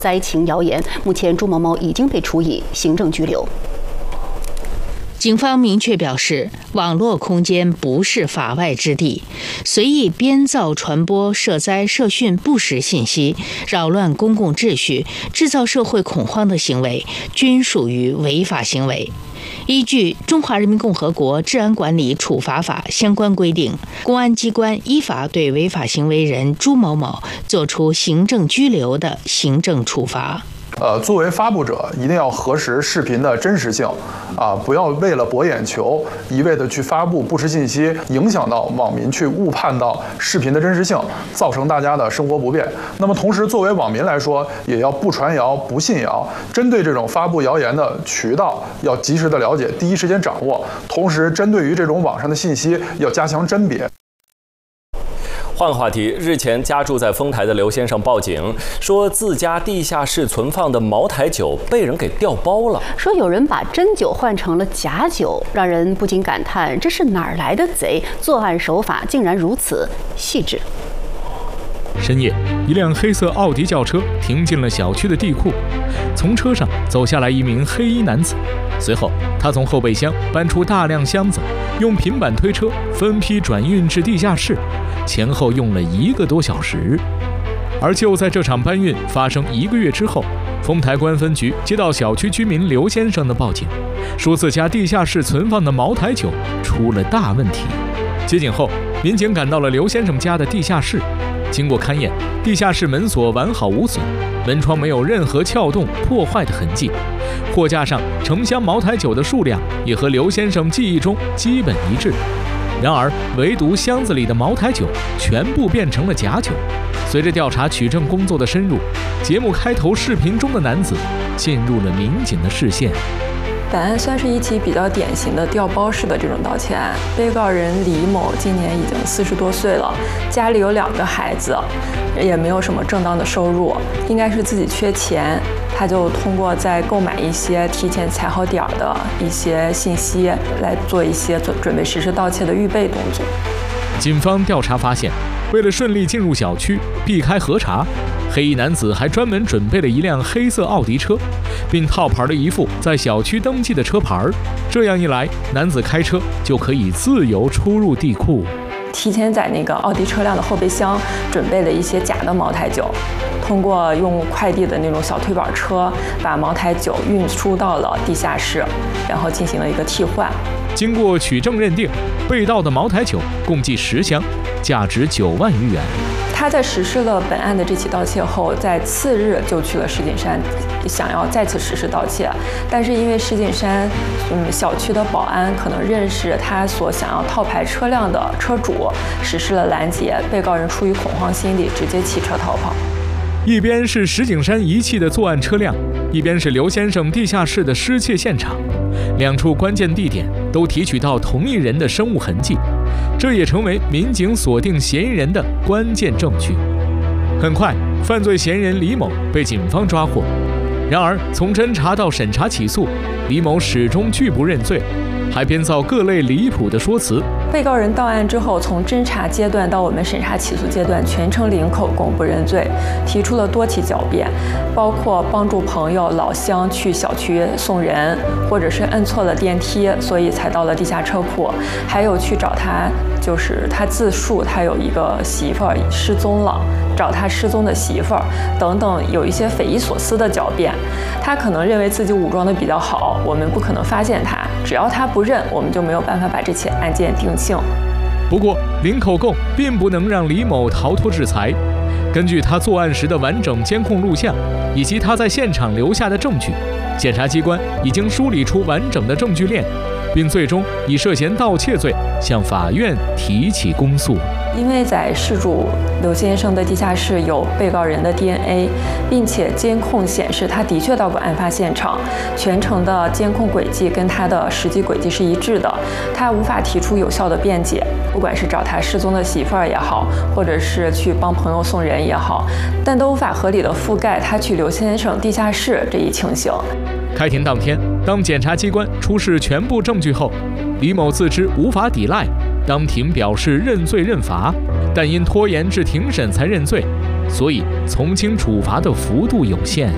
灾情谣言，目前朱某某已经被处以行政拘留。 警方明确表示，网络空间不是法外之地，随意编造、传播涉灾涉汛不实信息，扰乱公共秩序、制造社会恐慌的行为，均属于违法行为。依据《中华人民共和国治安管理处罚法》相关规定，公安机关依法对违法行为人朱某某作出行政拘留的行政处罚。 作为发布者，一定要核实视频的真实性，不要为了博眼球，一味的去发布不实信息，影响到网民去误判到视频的真实性，造成大家的生活不便。那么同时，作为网民来说，也要不传谣、不信谣，针对这种发布谣言的渠道要及时的了解，第一时间掌握。同时，针对于这种网上的信息，要加强甄别。 换个话题，日前家住在丰台的刘先生报警，说自家地下室存放的茅台酒被人给调包了， 说有人把真酒换成了假酒，让人不禁感叹这是哪儿来的贼，作案手法竟然如此细致。 深夜，一辆黑色奥迪轿车停进了小区的地库，从车上走下来一名黑衣男子，随后他从后备箱搬出大量箱子，用平板推车分批转运至地下室，前后用了1个多小时。而就在这场搬运发生1个月之后，丰台关分局接到小区居民刘先生的报警，说自家地下室存放的茅台酒出了大问题。接警后，民警赶到了刘先生家的地下室，经过勘验，地下室门锁完好无损，门窗没有任何撬动破坏的痕迹，货架上成箱茅台酒的数量也和刘先生记忆中基本一致。然而，唯独箱子里的茅台酒全部变成了假酒。随着调查取证工作的深入，节目开头视频中的男子进入了民警的视线。 本案算是一起比较典型的调包式的这种盗窃案。被告人李某今年已经40多岁了，家里有2个孩子，也没有什么正当的收入，应该是自己缺钱，他就通过在购买一些提前踩好点的一些信息，来做一些准备实施盗窃的预备动作。 警方调查发现，为了顺利进入小区，避开核查，黑衣男子还专门准备了一辆黑色奥迪车，并套牌了一副在小区登记的车牌。这样一来，男子开车就可以自由出入地库。 提前在那个奥迪车辆的后备箱准备了一些假的茅台酒，通过用快递的那种小推板车把茅台酒运输到了地下室，然后进行了一个替换。 经过取证认定，被盗的茅台酒共计10箱，价值9万余元。 他在实施了本案的这起盗窃后，在次日就去了石景山，想要再次实施盗窃，但是因为石景山小区的保安可能认识他所想要套牌车辆的车主，实施了拦截，被告人出于恐慌心理直接弃车逃跑。 一边是石景山遗弃的作案车辆，一边是刘先生地下室的失窃现场，2处关键地点都提取到同一人的生物痕迹，这也成为民警锁定嫌疑人的关键证据。很快，犯罪嫌疑人李某被警方抓获。然而，从侦查到审查起诉，李某始终拒不认罪，还编造各类离谱的说辞。 被告人到案之后，从侦查阶段到我们审查起诉阶段，全程零口供不认罪，提出了多起狡辩，包括帮助朋友老乡去小区送人，或者是摁错了电梯，所以才到了地下车库，还有去找他，就是他自述他有一个媳妇儿失踪了，找他失踪的媳妇儿等等，有一些匪夷所思的狡辩。他可能认为自己武装的比较好，我们不可能发现他，只要他不认，我们就没有办法把这起案件定性。 不过，零口供并不能让李某逃脱制裁。根据他作案时的完整监控录像，以及他在现场留下的证据，检察机关已经梳理出完整的证据链，并最终以涉嫌盗窃罪向法院提起公诉。 因为在事主刘先生的地下室有被告人的 DNA， 并且监控显示他的确到过案发现场，全程的监控轨迹跟他的实际轨迹是一致的，他无法提出有效的辩解，不管是找他失踪的媳妇儿也好，或者是去帮朋友送人也好，但都无法合理的覆盖他去刘先生地下室这一情形。 开庭当天，当检察机关出示全部证据后，李某自知无法抵赖，当庭表示认罪认罚，但因拖延至庭审才认罪，所以从轻处罚的幅度有限。